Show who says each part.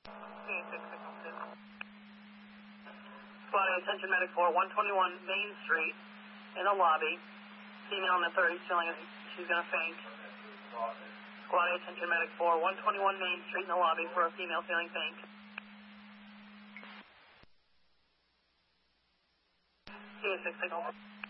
Speaker 1: Squad A, attention medic 4, 121 Main Street in the lobby. Female in the 30s feeling she's going to faint. Squad A, attention medic 4, 121 Main Street in the lobby for a female feeling faint. CA6 signal.